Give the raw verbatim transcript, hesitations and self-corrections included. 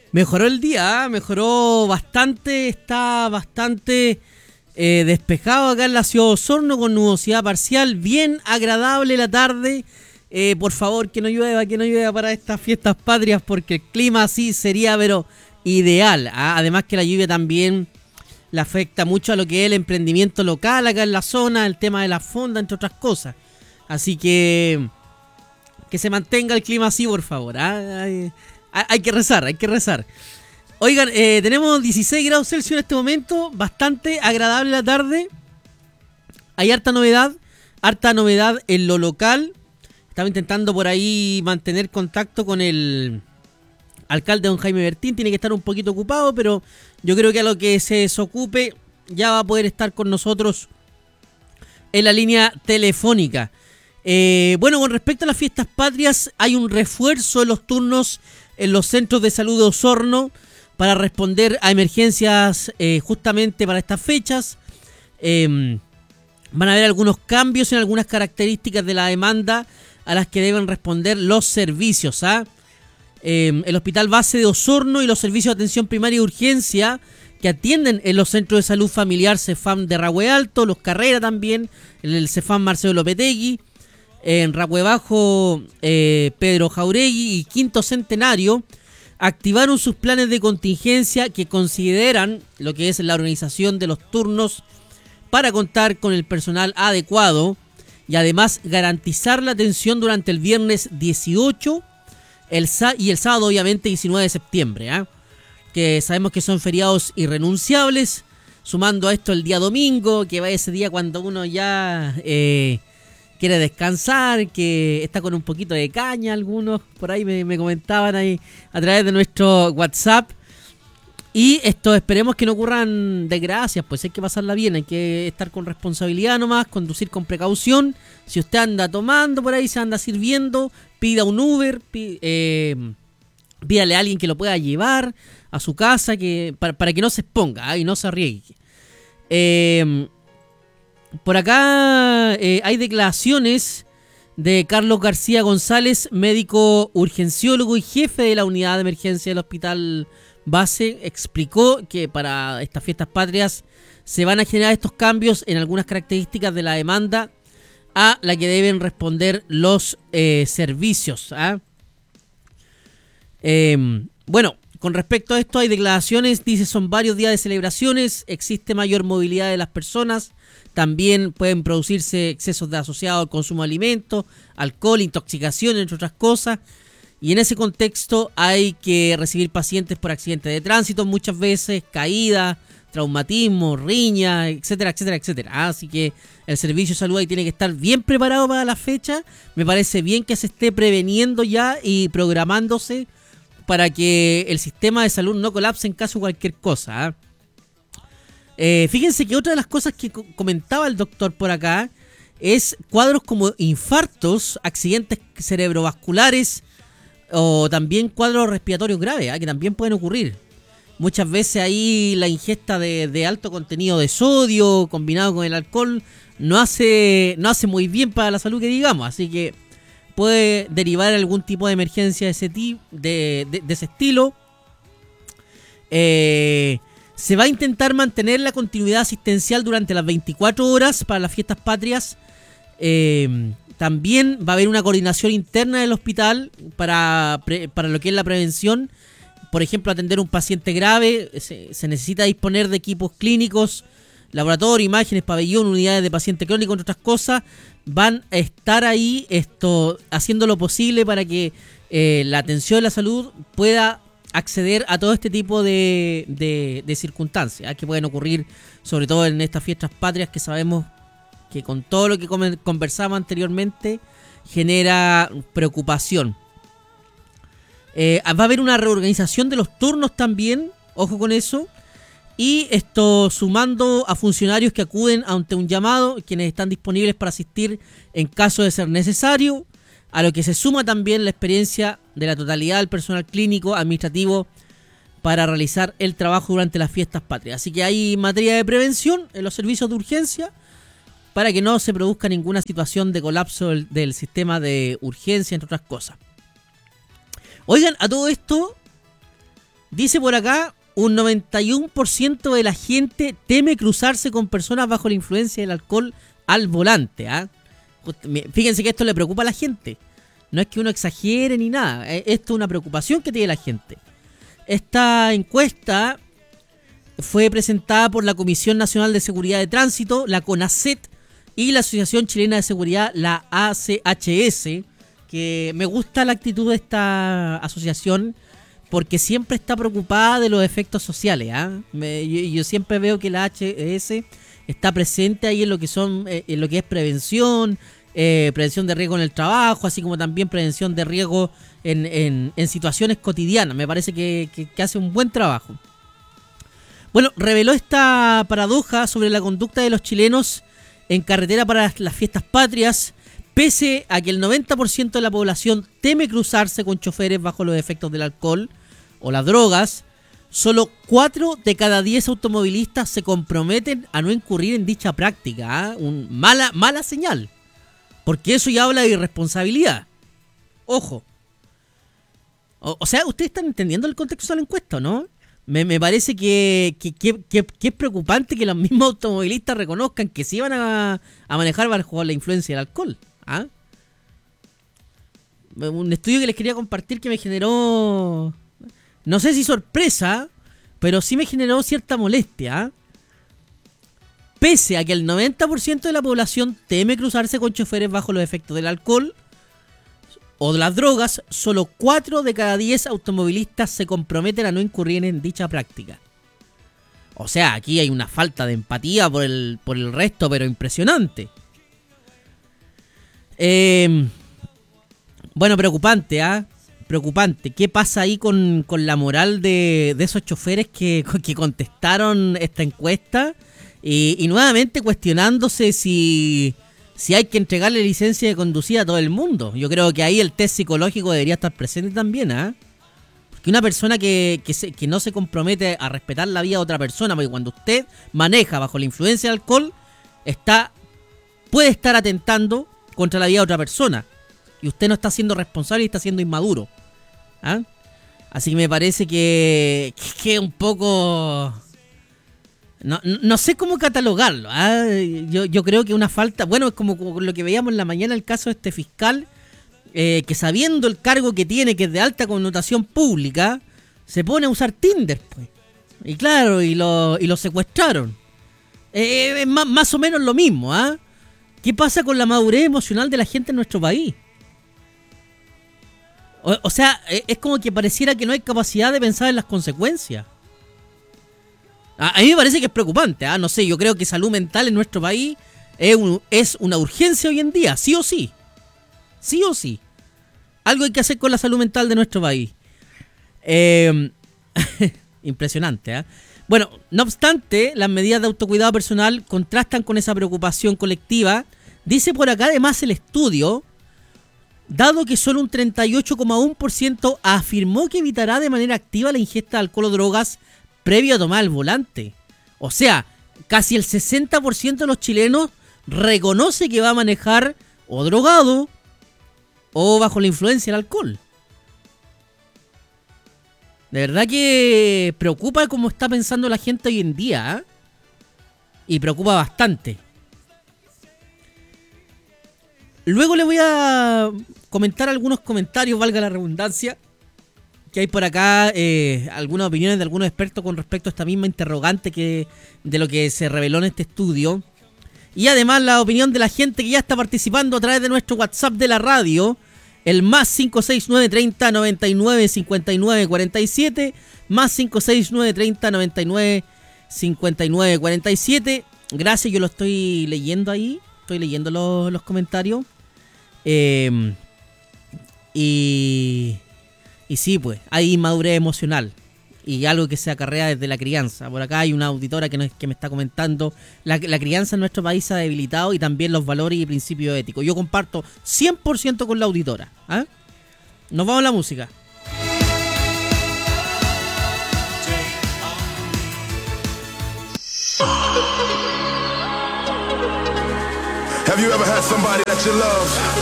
Mejoró el día, ¿eh? Mejoró bastante, está bastante eh, despejado acá en la ciudad de Osorno con nubosidad parcial, bien agradable la tarde. Eh, por favor, que no llueva, que no llueva para estas fiestas patrias, porque el clima así sería, pero ideal. ¿eh? Además que la lluvia también le afecta mucho a lo que es el emprendimiento local acá en la zona, el tema de la fonda, entre otras cosas. Así que que se mantenga el clima así, por favor. ¿eh? Hay, hay que rezar, hay que rezar. Oigan, eh, tenemos dieciséis grados Celsius en este momento, bastante agradable la tarde. Hay harta novedad, harta novedad en lo local. Estaba intentando por ahí mantener contacto con el alcalde don Jaime Bertín. Tiene que estar un poquito ocupado, pero yo creo que a lo que se desocupe ya va a poder estar con nosotros en la línea telefónica. Eh, bueno, con respecto a las fiestas patrias, hay un refuerzo en los turnos en los centros de salud de Osorno para responder a emergencias eh, justamente para estas fechas. Eh, van a haber algunos cambios en algunas características de la demanda a las que deben responder los servicios. ¿ah? Eh, el Hospital Base de Osorno y los servicios de atención primaria y urgencia que atienden en los centros de salud familiar CEFAM de Rahue Alto, Los Carrera también, el CEFAM Marcelo Lopetegui, en Rahue Bajo eh, Pedro Jauregui y Quinto Centenario, activaron sus planes de contingencia que consideran lo que es la organización de los turnos para contar con el personal adecuado y además garantizar la atención durante el viernes dieciocho el sá- y el sábado obviamente diecinueve de septiembre, ¿eh? que sabemos que son feriados irrenunciables, sumando a esto el día domingo, que va ese día cuando uno ya eh, quiere descansar, que está con un poquito de caña, algunos por ahí me, me comentaban ahí a través de nuestro WhatsApp. Y esto, esperemos que no ocurran desgracias, pues hay que pasarla bien, hay que estar con responsabilidad nomás, conducir con precaución. Si usted anda tomando por ahí, se anda sirviendo, pida un Uber, pide, eh, pídale a alguien que lo pueda llevar a su casa, que para, para que no se exponga ¿eh? y no se arriesgue. Eh, por acá eh, hay declaraciones de Carlos García González, médico urgenciólogo y jefe de la unidad de emergencia del Hospital Base. Explicó que para estas fiestas patrias se van a generar estos cambios en algunas características de la demanda a la que deben responder los eh, servicios. ¿eh? Eh, bueno, con respecto a esto hay declaraciones, dice son varios días de celebraciones, existe mayor movilidad de las personas, también pueden producirse excesos de asociados al consumo de alimentos, alcohol, intoxicación, entre otras cosas. Y en ese contexto hay que recibir pacientes por accidentes de tránsito, muchas veces caídas, traumatismo, riña, etcétera, etcétera, etcétera. Así que el servicio de salud ahí tiene que estar bien preparado para la fecha. Me parece bien que se esté preveniendo ya y programándose para que el sistema de salud no colapse en caso de cualquier cosa. ¿eh? Eh, fíjense que otra de las cosas que co- comentaba el doctor por acá es cuadros como infartos, accidentes cerebrovasculares, o también cuadros respiratorios graves, ¿eh? que también pueden ocurrir. Muchas veces ahí la ingesta de, de alto contenido de sodio combinado con el alcohol no hace, no hace muy bien para la salud, que digamos. Así que puede derivar algún tipo de emergencia de ese, ti, de, de, de ese estilo. Eh, se va a intentar mantener la continuidad asistencial durante las veinticuatro horas para las fiestas patrias. Eh, También va a haber una coordinación interna del hospital para, pre, para lo que es la prevención. Por ejemplo, atender a un paciente grave, se, se necesita disponer de equipos clínicos, laboratorio, imágenes, pabellón, unidades de paciente crónico, entre otras cosas. Van a estar ahí esto, haciendo lo posible para que eh, la atención de la salud pueda acceder a todo este tipo de, de, de circunstancias ¿eh? que pueden ocurrir, sobre todo en estas fiestas patrias que sabemos que con todo lo que conversamos anteriormente genera preocupación. Eh, va a haber una reorganización de los turnos también, ojo con eso, y esto sumando a funcionarios que acuden ante un llamado, quienes están disponibles para asistir en caso de ser necesario, a lo que se suma también la experiencia de la totalidad del personal clínico administrativo para realizar el trabajo durante las fiestas patrias. Así que hay materia de prevención en los servicios de urgencia, para que no se produzca ninguna situación de colapso del, del sistema de urgencia, entre otras cosas. Oigan, a todo esto, Dice por acá, un noventa y uno por ciento de la gente teme cruzarse con personas bajo la influencia del alcohol al volante. ¿ah? Fíjense que esto le preocupa a la gente. No es que uno exagere ni nada. Esto es una preocupación que tiene la gente. Esta encuesta fue presentada por la Comisión Nacional de Seguridad de Tránsito, la CONACET, y la Asociación Chilena de Seguridad, la A C H S, que me gusta la actitud de esta asociación porque siempre está preocupada de los efectos sociales. ¿eh? Me, yo, yo siempre veo que la H S está presente ahí en lo que son, eh, en lo que es prevención, eh, prevención de riesgo en el trabajo, así como también prevención de riesgo en, en, en situaciones cotidianas. Me parece que, que, que hace un buen trabajo. Bueno, reveló esta paradoja sobre la conducta de los chilenos en carretera para las fiestas patrias, pese a que el noventa por ciento de la población teme cruzarse con choferes bajo los efectos del alcohol o las drogas. Solo cuatro de cada diez automovilistas se comprometen a no incurrir en dicha práctica. ¿eh? Un mala, mala señal, porque eso ya habla de irresponsabilidad. Ojo. O, o sea, ustedes están entendiendo el contexto de la encuesta, ¿no? Me, me parece que, que, que, que, que es preocupante que los mismos automovilistas reconozcan que sí van a, a manejar bajo la influencia del alcohol. ¿Ah? Un estudio que les quería compartir que me generó, no sé si sorpresa, pero sí me generó cierta molestia. ¿ah? Pese a que el noventa por ciento de la población teme cruzarse con choferes bajo los efectos del alcohol o de las drogas, solo cuatro de cada diez automovilistas se comprometen a no incurrir en dicha práctica. O sea, aquí hay una falta de empatía por el, por el resto, pero impresionante. Eh, bueno, preocupante, ¿ah? ¿eh? Preocupante. ¿Qué pasa ahí con, con la moral de, de esos choferes que, que contestaron esta encuesta? Y, y nuevamente cuestionándose si... si hay que entregarle licencia de conducir a todo el mundo. Yo creo que ahí el test psicológico debería estar presente también, ¿ah? ¿eh? Porque una persona que, que, se, que no se compromete a respetar la vida de otra persona, porque cuando usted maneja bajo la influencia del alcohol, está, puede estar atentando contra la vida de otra persona. Y usted no está siendo responsable y está siendo inmaduro. ¿ah? Así que me parece que que un poco... No, no sé cómo catalogarlo. ¿eh? Yo, yo creo que una falta... Bueno, es como, como lo que veíamos en la mañana, el caso de este fiscal, eh, que sabiendo el cargo que tiene, que es de alta connotación pública, se pone a usar Tinder, pues. Y claro, y lo, y lo secuestraron. Eh, es más, más o menos lo mismo. ¿eh? ¿Qué pasa con la madurez emocional de la gente en nuestro país? O, o sea, es como que pareciera que no hay capacidad de pensar en las consecuencias. A mí me parece que es preocupante, ¿eh? No sé, yo creo que salud mental en nuestro país es, un, es una urgencia hoy en día, sí o sí. Sí o sí. Algo hay que hacer con la salud mental de nuestro país. Eh, impresionante, ¿eh? Bueno, no obstante, las medidas de autocuidado personal contrastan con esa preocupación colectiva. Dice por acá además el estudio, dado que solo un treinta y ocho coma uno por ciento afirmó que evitará de manera activa la ingesta de alcohol o drogas previo a tomar el volante. O sea, casi el sesenta por ciento de los chilenos reconoce que va a manejar o drogado o bajo la influencia del alcohol. De verdad que preocupa cómo está pensando la gente hoy en día, ¿eh? Y preocupa bastante. Luego le voy a comentar algunos comentarios, valga la redundancia, que hay por acá, eh, algunas opiniones de algunos expertos con respecto a esta misma interrogante que de lo que se reveló en este estudio. Y además la opinión de la gente que ya está participando a través de nuestro WhatsApp de la radio, el más cinco seis nueve treinta noventa y nueve cincuenta y nueve cuarenta y siete, más cinco seis nueve treinta noventa y nueve cincuenta y nueve cuarenta y siete. Gracias, yo lo estoy leyendo ahí, estoy leyendo los, los comentarios. Eh, y... Y sí, pues, hay inmadurez emocional y algo que se acarrea desde la crianza. Por acá hay una auditora que, nos, que me está comentando, la, la crianza en nuestro país se ha debilitado y también los valores y principios éticos. Yo comparto cien por ciento con la auditora. ¿eh? Nos vamos a la música. Have you ever had somebody that you love